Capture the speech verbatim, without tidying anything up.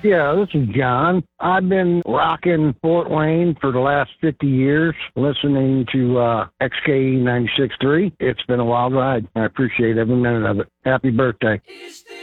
Yeah, this is John. I've been rocking Fort Wayne for the last fifty years, listening to uh, X K E ninety-six point three. It's been a wild ride. I appreciate every minute of it. Happy birthday.